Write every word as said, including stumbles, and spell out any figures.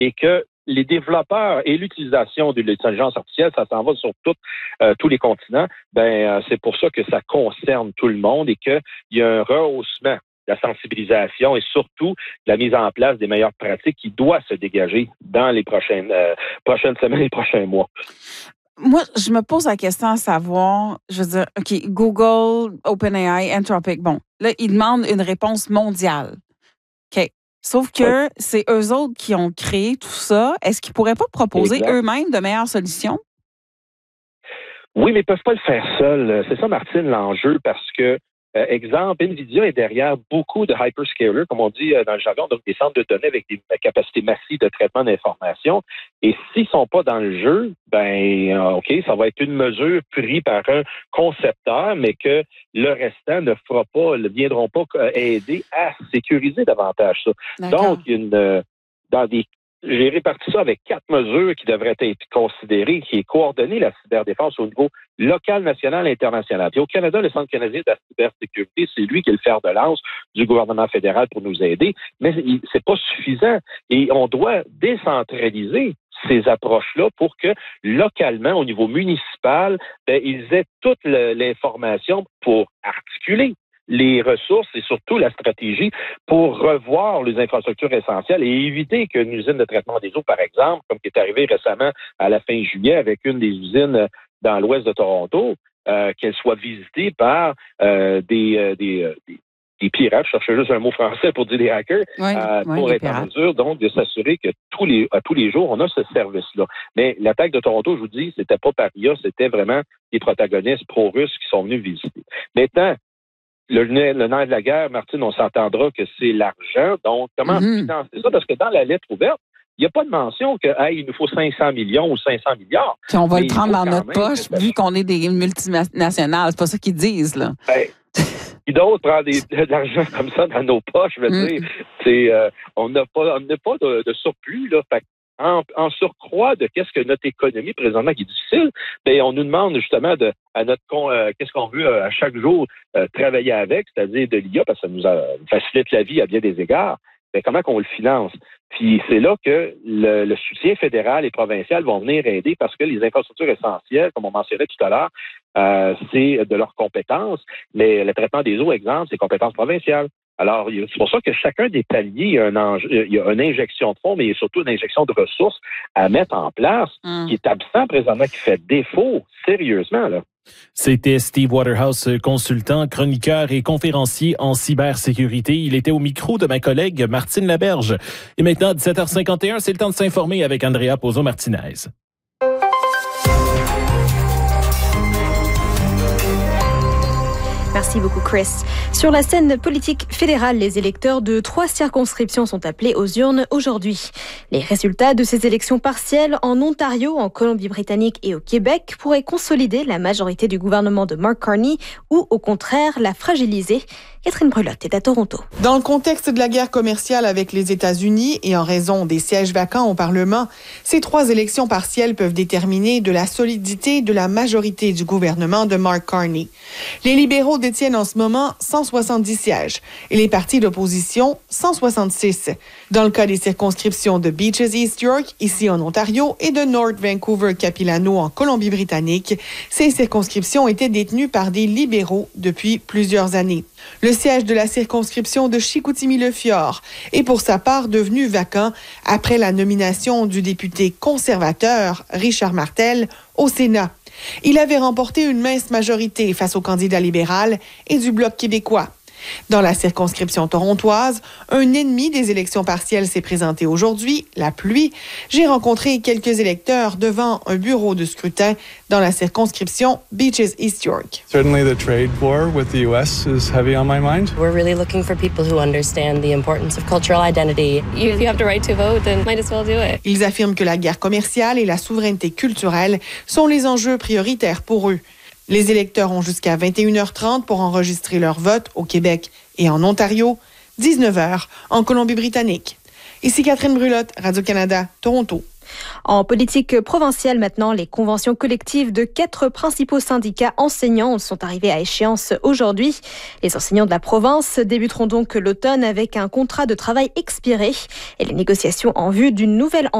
et que les développeurs et l'utilisation de l'intelligence artificielle, ça s'en va sur tout, euh, tous les continents, ben euh, c'est pour ça que ça concerne tout le monde et qu'il y a un rehaussement de la sensibilisation et surtout la mise en place des meilleures pratiques qui doit se dégager dans les prochaines, euh, prochaines semaines et prochains mois. Moi, je me pose la question à savoir, je veux dire, OK, Google, OpenAI, Anthropic, bon, là, ils demandent une réponse mondiale. OK. Sauf que oui. c'est eux autres qui ont créé tout ça. Est-ce qu'ils ne pourraient pas proposer exact. eux-mêmes de meilleures solutions? Oui, mais ils ne peuvent pas le faire seuls. C'est ça, Martine, l'enjeu, parce que, euh, exemple, NVIDIA est derrière beaucoup de hyperscalers, comme on dit euh, dans le jargon, donc des centres de données avec des capacités massives de traitement d'informations. Et s'ils ne sont pas dans le jeu, ben, euh, OK, ça va être une mesure prise par un concepteur, mais que le restant ne fera pas, ne viendront pas aider à sécuriser davantage ça. D'accord. Donc, une, euh, dans des J'ai réparti ça avec quatre mesures qui devraient être considérées, qui est coordonner la cyberdéfense au niveau local, national et international. Puis au Canada, le Centre canadien de la cybersécurité, c'est lui qui est le fer de lance du gouvernement fédéral pour nous aider, mais c'est pas suffisant. Et on doit décentraliser ces approches-là pour que, localement, au niveau municipal, ben, ils aient toute le, l'information pour articuler les ressources et surtout la stratégie pour revoir les infrastructures essentielles et éviter qu'une usine de traitement des eaux, par exemple, comme qui est arrivé récemment à la fin juillet avec une des usines dans l'ouest de Toronto, euh, qu'elle soit visitée par euh, des, euh, des, euh, des, des pirates, je cherchais juste un mot français pour dire des hackers, oui, euh, oui, pour être pirates. En mesure donc de s'assurer que tous les, à tous les jours, on a ce service-là. Mais l'attaque de Toronto, je vous dis, c'était pas par I A, c'était vraiment des protagonistes pro-russes qui sont venus visiter. Maintenant, Le, le nerf de la guerre, Martine, on s'entendra que c'est l'argent. Donc, comment mm-hmm. financer ça? Parce que dans la lettre ouverte, il n'y a pas de mention que hey, il nous faut cinq cents millions ou cinq cents milliards. Puis on va Mais le prendre dans notre poche, vu qu'on est des multinationales. C'est pas ça qu'ils disent, là. Hey, qui d'autre prend des, de l'argent comme ça dans nos poches? Je veux mm. dire, c'est, euh, on n'a pas, on n'a pas de, de surplus, là. Fait En, en surcroît de qu'est-ce que notre économie présentement qui est difficile, bien, on nous demande justement de, à notre euh, qu'est-ce qu'on veut euh, à chaque jour euh, travailler avec, c'est-à-dire de l'I A, parce que ça nous a, facilite la vie à bien des égards. Bien, comment qu'on le finance? Puis c'est là que le, le soutien fédéral et provincial vont venir aider parce que les infrastructures essentielles, comme on mentionnait tout à l'heure, euh, c'est de leurs compétences, mais le traitement des eaux, exemple, c'est compétences provinciales. Alors, c'est pour ça que chacun des paliers, il y a, un enjeu, il y a une injection de fonds, mais il y a surtout une injection de ressources à mettre en place mmh. qui est absent présentement, qui fait défaut, sérieusement, là. C'était Steve Waterhouse, consultant, chroniqueur et conférencier en cybersécurité. Il était au micro de ma collègue Martine Laberge. Et maintenant, à dix-sept heures cinquante et un, c'est le temps de s'informer avec Andrea Pozzo-Martinez. Merci beaucoup, Chris. Sur la scène politique fédérale, les électeurs de trois circonscriptions sont appelés aux urnes aujourd'hui. Les résultats de ces élections partielles en Ontario, en Colombie-Britannique et au Québec pourraient consolider la majorité du gouvernement de Mark Carney ou, au contraire, la fragiliser. Catherine Brulotte est à Toronto. Dans le contexte de la guerre commerciale avec les États-Unis et en raison des sièges vacants au Parlement, ces trois élections partielles peuvent déterminer de la solidité de la majorité du gouvernement de Mark Carney. Les libéraux détiennent en ce moment cent soixante-dix sièges et les partis d'opposition cent soixante-six. Dans le cas des circonscriptions de Beaches East York, ici en Ontario, et de North Vancouver-Capilano en Colombie-Britannique, ces circonscriptions étaient détenues par des libéraux depuis plusieurs années. Le siège de la circonscription de Chicoutimi-le-Fjord est pour sa part devenu vacant après la nomination du député conservateur Richard Martel au Sénat. Il avait remporté une mince majorité face au candidat libéral et du Bloc québécois. Dans la circonscription torontoise, un ennemi des élections partielles s'est présenté aujourd'hui, la pluie. J'ai rencontré quelques électeurs devant un bureau de scrutin dans la circonscription Beaches East York. Certainly the trade war with the U S is heavy on my mind. We're really looking for people who understand the importance of cultural identity. If you have the right to vote, then might as well do it. Ils affirment que la guerre commerciale et la souveraineté culturelle sont les enjeux prioritaires pour eux. Les électeurs ont jusqu'à vingt et une heures trente pour enregistrer leur vote au Québec et en Ontario, dix-neuf heures en Colombie-Britannique. Ici Catherine Brulotte, Radio-Canada, Toronto. En politique provinciale maintenant, les conventions collectives de quatre principaux syndicats enseignants sont arrivées à échéance aujourd'hui. Les enseignants de la province débuteront donc l'automne avec un contrat de travail expiré et les négociations en vue d'une nouvelle